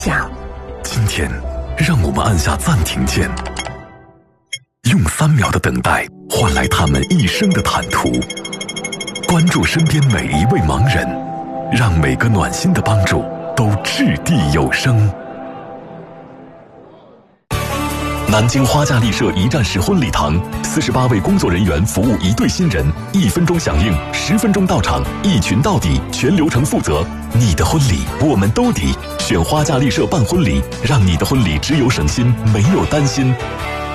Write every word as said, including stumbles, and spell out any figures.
讲。 今天，让我们按下暂停键，用三秒的等待换来他们一生的坦途。关注身边每一位盲人，让每个暖心的帮助都掷地有声。南京花架丽舍一站式婚礼堂，四十八位工作人员服务一对新人，一分钟响应，十分钟到场，一群到底，全流程负责。你的婚礼我们都抵，选花架丽舍办婚礼，让你的婚礼只有省心，没有担心。